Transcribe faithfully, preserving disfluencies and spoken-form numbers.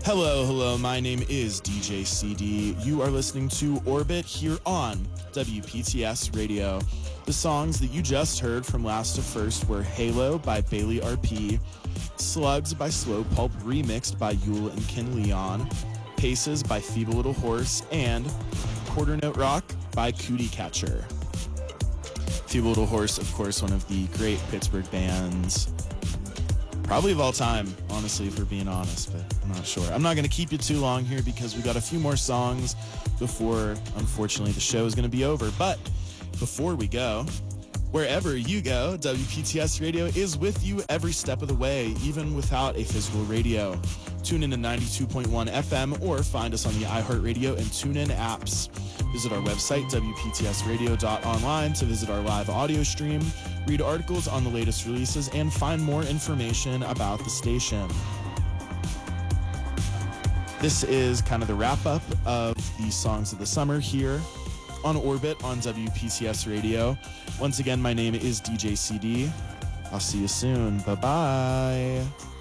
Hello, hello, my name is D J C D. You are listening to Orbit here on W P T S Radio. The songs that you just heard from last to first were Halo by Bailey R P, Slugs by Slow Pulp remixed by Yule and Ken Leon, Paces by Feeble Little Horse, and Quarter Note Rock by Cootie Catcher. Feeble Little Horse, of course, one of the great Pittsburgh bands, probably of all time, honestly, if we're being honest, but I'm not sure. I'm not going to keep you too long here because we got a few more songs before, unfortunately, the show is going to be over. But before we go, wherever you go, W P T S Radio is with you every step of the way, even without a physical radio. Tune in to ninety-two point one F M or find us on the iHeartRadio and TuneIn apps. Visit our website, W P T S radio dot online, to visit our live audio stream, read articles on the latest releases, and find more information about the station. This is kind of the wrap-up of the songs of the summer here on Orbit on W P T S Radio. Once again, my name is D J C D. I'll see you soon. Bye-bye.